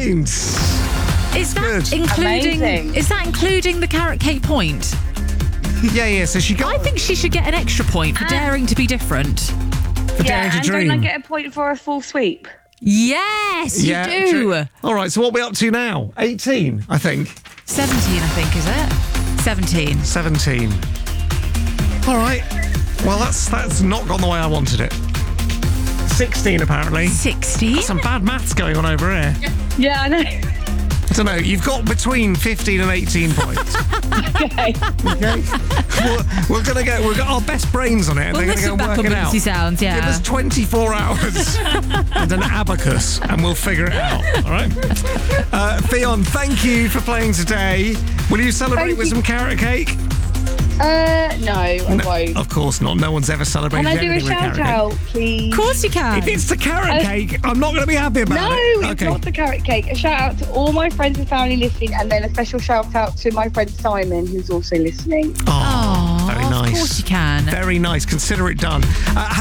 points. Is that Good. Amazing. including the carrot cake point? Yeah. So she got I think she should get an extra point for daring to be different. for daring to and dream. don't I get a point for a full sweep? Yes, you do. true. All right, so what are we up to now? 18, I think. 17, I think, is it? 17. 17. All right. Well, that's not gone the way I wanted it. 16, apparently. 16? Some bad maths going on over here. Yeah, I know. I don't know. You've got between 15 and 18 points. Okay. Okay? We've got our best brains on it, and We'll they're going to listen go back work on it out. BBC Sounds, yeah. Give us 24 hours and an abacus, and we'll figure it out. All right? Fionn, thank you for playing today. Will you celebrate Thank with you. some carrot cake? No, I won't. Of course not. No one's ever celebrated Can I do a anything with shout carrot out, please? Of course you can. cake. If it's the carrot cake, I'm not going to be happy about No, it. it's not the carrot cake. A shout out to all my friends and family listening, and then a special shout out to my friend Simon, who's also listening. Oh, very nice. Of course you can. Very nice. Consider it done.